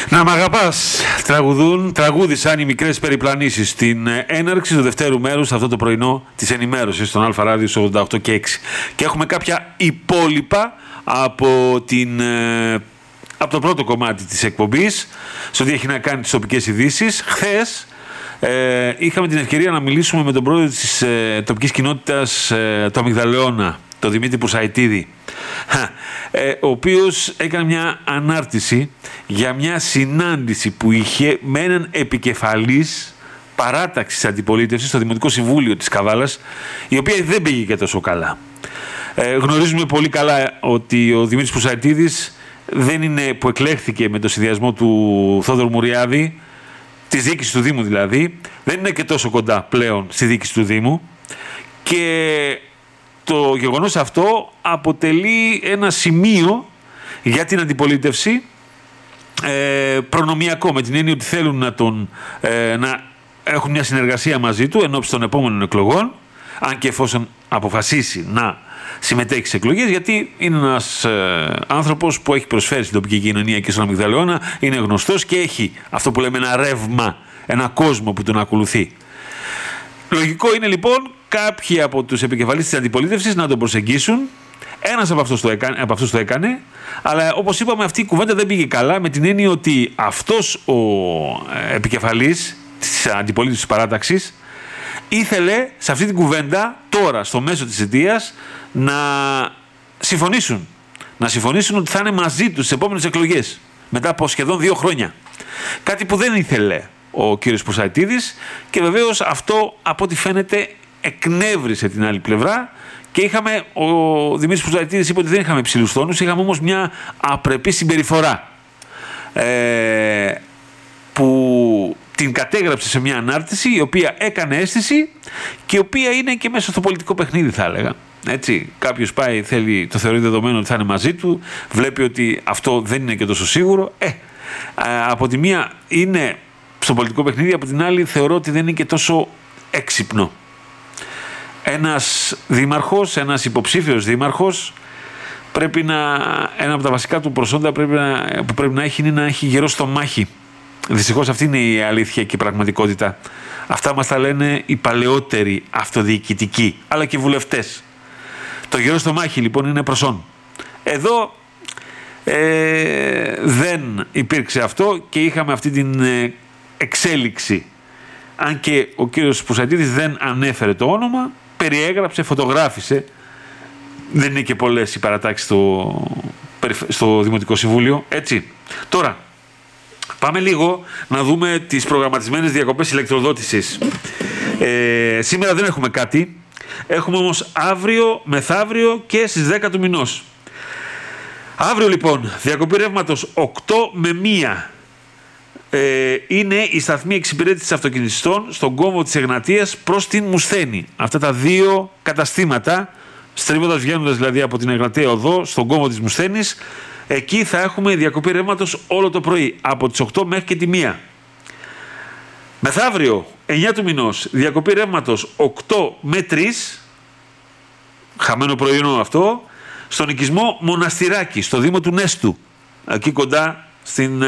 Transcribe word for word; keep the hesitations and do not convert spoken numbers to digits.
Να μ' αγαπάς, τραγουδούν, τραγούδισαν οι μικρές περιπλανήσεις στην έναρξη του δευτέρου μέρους αυτό το πρωινό της ενημέρωσης στον Αλφα Ράδιο στους ογδόντα οκτώ και έξι. Και έχουμε κάποια υπόλοιπα από, την, από το πρώτο κομμάτι της εκπομπής, σε ό,τι έχει να κάνει τις τοπικές ειδήσεις. Χθες ε, είχαμε την ευκαιρία να μιλήσουμε με τον πρόεδρο της ε, τοπικής κοινότητας ε, του Αμυγδαλαιώνα, τον Δημήτρη Πουρσαϊτίδη, ο οποίος έκανε μια ανάρτηση για μια συνάντηση που είχε με έναν επικεφαλής παράταξης αντιπολίτευσης στο Δημοτικό Συμβούλιο της Καβάλας, η οποία δεν πήγε και τόσο καλά. Ε, γνωρίζουμε πολύ καλά ότι ο Δημήτρης Πουρσαϊτίδης δεν είναι, που εκλέχθηκε με το συνδυασμό του Θόδωρου Μουριάδη, της διοίκησης του Δήμου δηλαδή, δεν είναι και τόσο κοντά πλέον στη διοίκηση του Δήμου, και το γεγονός αυτό αποτελεί ένα σημείο για την αντιπολίτευση ε, προνομιακό, με την έννοια ότι θέλουν να, τον, ε, να έχουν μια συνεργασία μαζί του ενώπιση των επόμενων εκλογών, αν και εφόσον αποφασίσει να συμμετέχει σε εκλογές, γιατί είναι ένας ε, άνθρωπος που έχει προσφέρει στην τοπική κοινωνία και στον Αμυγδαλαιώνα, είναι γνωστός και έχει αυτό που λέμε ένα ρεύμα, ένα κόσμο που τον ακολουθεί. Λογικό είναι λοιπόν κάποιοι από τους επικεφαλείς της αντιπολίτευσης να τον προσεγγίσουν. Ένας από αυτούς το έκανε, από αυτούς το έκανε, αλλά όπως είπαμε αυτή η κουβέντα δεν πήγε καλά, με την έννοια ότι αυτός ο επικεφαλής της αντιπολίτευσης της παράταξης ήθελε σε αυτή την κουβέντα τώρα, στο μέσο της αιτίας, να συμφωνήσουν. Να συμφωνήσουν ότι θα είναι μαζί τους στις επόμενες εκλογές, μετά από σχεδόν δύο χρόνια. Κάτι που δεν ήθελε ο κύριος Πουρσαϊτίδης, και βεβαίως αυτό από ό,τι φαίνεται εκνεύρισε την άλλη πλευρά, και είχαμε, ο Δημήτρης Πουρσαϊτίδης είπε ότι δεν είχαμε υψηλούς τόνους, είχαμε όμως μια απρεπή συμπεριφορά ε, που την κατέγραψε σε μια ανάρτηση η οποία έκανε αίσθηση και η οποία είναι και μέσα στο πολιτικό παιχνίδι, θα έλεγα. Έτσι, κάποιος πάει, θέλει, το θεωρεί δεδομένο ότι θα είναι μαζί του, βλέπει ότι αυτό δεν είναι και τόσο σίγουρο. Ε, από τη μία είναι στο πολιτικό παιχνίδι, από την άλλη θεωρώ ότι δεν είναι και τόσο έξυπνο. Ένας δήμαρχος, ένας υποψήφιος δήμαρχος, πρέπει να, ένα από τα βασικά του προσόντα πρέπει να, που πρέπει να έχει είναι να έχει γερό στο μάχη. Δυστυχώς αυτή είναι η αλήθεια και η πραγματικότητα. Αυτά μας τα λένε οι παλαιότεροι αυτοδιοικητικοί, αλλά και οι βουλευτές. Το γερό στο μάχη λοιπόν είναι προσόν. Εδώ ε, δεν υπήρξε αυτό και είχαμε αυτή την ε, εξέλιξη. Αν και ο κύριος Πουρσαϊτίδης δεν ανέφερε το όνομα, περιέγραψε, φωτογράφησε. Δεν είναι και πολλές οι παρατάξεις στο, στο Δημοτικό Συμβούλιο, έτσι. Τώρα, πάμε λίγο να δούμε τις προγραμματισμένες διακοπές ηλεκτροδότησης. Ε, σήμερα δεν έχουμε κάτι. Έχουμε όμως αύριο, μεθαύριο και στις δέκα του μηνός. Αύριο λοιπόν, διακοπή ρεύματος οκτώ με μία. Ε, είναι η σταθμή εξυπηρέτησης αυτοκινητιστών στον κόμβο της Εγνατίας προς την Μουσθένη. Αυτά τα δύο καταστήματα, στρίβοντας, βγαίνοντας δηλαδή από την Εγνατία οδό στον κόμβο της Μουσθένης, εκεί θα έχουμε διακοπή ρεύματος όλο το πρωί, από τις οκτώ μέχρι και τη μία. Μεθαύριο, εννιά του μηνός, διακοπή ρεύματος οκτώ με τρεις, χαμένο πρωινό αυτό, στον οικισμό Μοναστηράκι, στο Δήμο του Νέστου, εκεί κοντά στην